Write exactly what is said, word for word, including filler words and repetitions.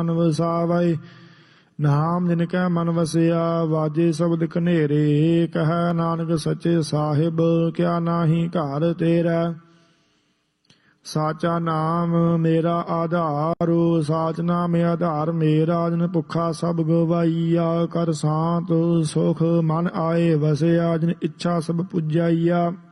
ਵਸਾਵੈ। ਨਾਮ ਜਿਨ ਕੈ ਮਨ ਵਸਿਆ ਵਾਜੇ ਸ਼ਬਦ ਕਨੇਰੇ। ਕਹੈ ਨਾਨਕ ਸੱਚੇ ਸਾਹਿਬ ਕਿਆ ਨਾਹੀ ਘਰ ਤੇਰਾ। ਸਾਚਾ ਨਾਮ ਮੇਰਾ ਆਧਾਰ ਸਾਚ ਨਾਮ ਆਧਾਰ ਮੇਰਾ। ਜਿਨ ਭੁੱਖਾ ਸਭ ਗਵਾਈਆ ਕਰ ਸਾਂਤ ਸੁਖ ਮਨ ਆਏ ਵਸਿਆ। ਜਿਨ ਇੱਛਾ ਸਭ ਪੁਜਾਈਆ